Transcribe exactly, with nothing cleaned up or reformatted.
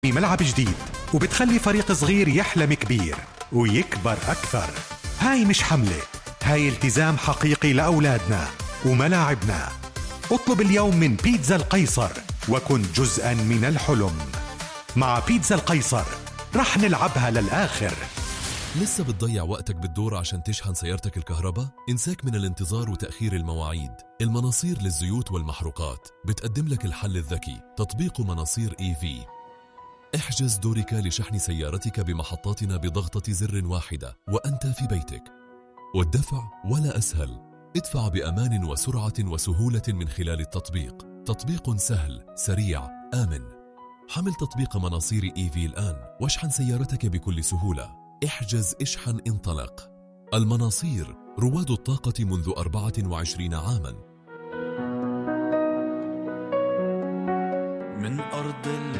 ملعب جديد وبتخلي فريق صغير يحلم كبير ويكبر أكثر. هاي مش حملة، هاي التزام حقيقي لأولادنا وملاعبنا. اطلب اليوم من بيتزا القيصر وكن جزءا من الحلم. مع بيتزا القيصر رح نلعبها للآخر. لسه بتضيع وقتك بالدور عشان تشحن سيارتك الكهرباء؟ انساك من الانتظار وتأخير المواعيد. المناصير للزيوت والمحروقات بتقدم لك الحل الذكي، تطبيق مناصير إي في. احجز دورك لشحن سيارتك بمحطاتنا بضغطة زر واحدة وأنت في بيتك، والدفع ولا أسهل. ادفع بأمان وسرعة وسهولة من خلال التطبيق. تطبيق سهل، سريع، آمن. حمل تطبيق مناصير إي في الآن واشحن سيارتك بكل سهولة. احجز، اشحن، انطلق. المناصير، رواد الطاقة منذ أربعة وعشرين عاما. من أرض